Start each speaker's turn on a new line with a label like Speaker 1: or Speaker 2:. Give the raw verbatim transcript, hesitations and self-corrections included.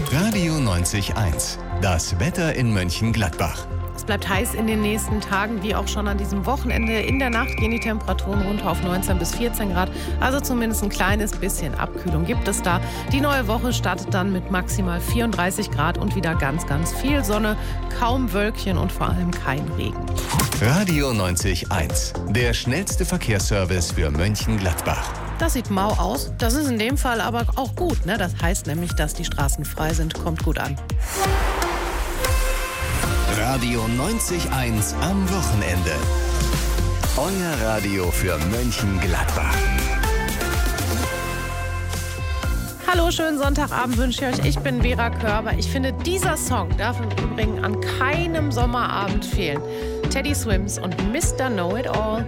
Speaker 1: Radio neunzig Eins. Das Wetter in Mönchengladbach.
Speaker 2: Es bleibt heiß in den nächsten Tagen, wie auch schon an diesem Wochenende. In der Nacht gehen die Temperaturen runter auf neunzehn bis vierzehn Grad. Also zumindest ein kleines bisschen Abkühlung gibt es da. Die neue Woche startet dann mit maximal vierunddreißig Grad und wieder ganz, ganz viel Sonne. Kaum Wölkchen und vor allem kein Regen.
Speaker 1: Radio neunzig Eins. Der schnellste Verkehrsservice für Mönchengladbach.
Speaker 2: Das sieht mau aus. Das ist in dem Fall aber auch gut, ne? Das heißt nämlich, dass die Straßen frei sind. Kommt gut an.
Speaker 1: Radio neunzig Eins am Wochenende. Euer Radio für Mönchengladbach.
Speaker 2: Hallo, schönen Sonntagabend wünsche ich euch. Ich bin Vera Körber. Ich finde, dieser Song darf im Übrigen an keinem Sommerabend fehlen. Teddy Swims und Mister Know It All.